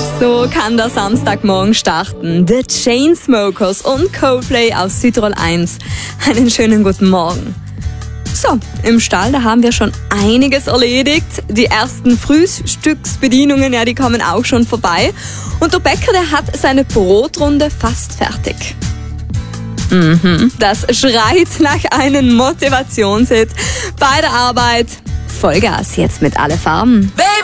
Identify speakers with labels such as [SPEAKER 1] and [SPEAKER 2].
[SPEAKER 1] So kann der Samstagmorgen starten. The Chainsmokers und Coldplay aus Südtirol 1. Einen schönen guten Morgen. So, im Stall, da haben wir schon einiges erledigt. Die ersten Frühstücksbedienungen, ja, die kommen auch schon vorbei. Und der Bäcker, der hat seine Brotrunde fast fertig. Das schreit nach einem Motivationshit bei der Arbeit. Vollgas jetzt mit Alle Farben.